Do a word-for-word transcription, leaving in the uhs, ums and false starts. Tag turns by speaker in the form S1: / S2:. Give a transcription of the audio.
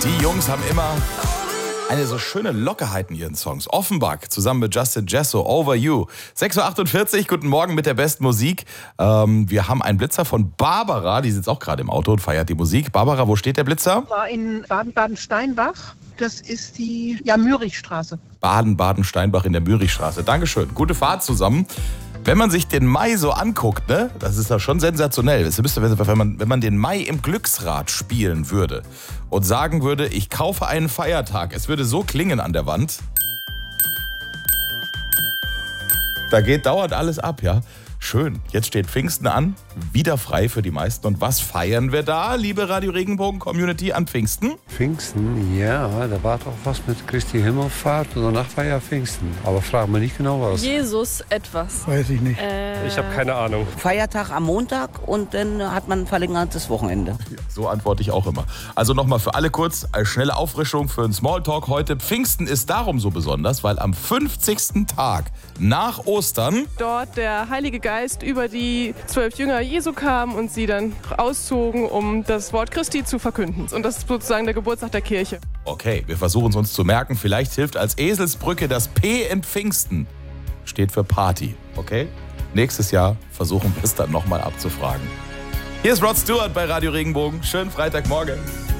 S1: Die Jungs haben immer eine so schöne Lockerheit in ihren Songs. Offenbach zusammen mit Justin Jesso, Over You. sechs Uhr achtundvierzig, guten Morgen mit der besten Musik. Ähm, wir haben einen Blitzer von Barbara, die sitzt auch gerade im Auto und feiert die Musik. Barbara, wo steht der Blitzer?
S2: War in Baden-Baden-Steinbach. Das ist die ja, Mürichstraße.
S1: Baden-Baden-Steinbach in der Mürichstraße. Dankeschön. Gute Fahrt zusammen. Wenn man sich den Mai so anguckt, ne, das ist doch schon sensationell. Wenn man, wenn man den Mai im Glücksrad spielen würde und sagen würde, ich kaufe einen Feiertag, es würde so klingen an der Wand. Da geht dauernd alles ab, ja. Schön, jetzt steht Pfingsten an, wieder frei für die meisten. Und was feiern wir da, liebe Radio Regenbogen-Community, an Pfingsten?
S3: Pfingsten, ja, da war doch was mit Christi Himmelfahrt und danach war ja Pfingsten. Aber frag mir nicht genau was.
S4: Jesus etwas.
S5: Weiß ich nicht.
S4: Äh,
S6: ich habe keine Ahnung.
S7: Feiertag am Montag und dann hat man ein verlängertes Wochenende.
S1: Ja, so antworte ich auch immer. Also nochmal für alle kurz, als schnelle Auffrischung für einen Smalltalk heute. Pfingsten ist darum so besonders, weil am fünfzigsten Tag nach Ostern
S4: dort der Heilige Geist über die zwölf Jünger Jesu kam und sie dann auszogen, um das Wort Christi zu verkünden. Und das ist sozusagen der Geburtstag der Kirche.
S1: Okay, wir versuchen es uns zu merken. Vielleicht hilft als Eselsbrücke das P in Pfingsten. Steht für Party, okay? Nächstes Jahr versuchen wir es dann nochmal abzufragen. Hier ist Rod Stewart bei Radio Regenbogen. Schönen Freitagmorgen.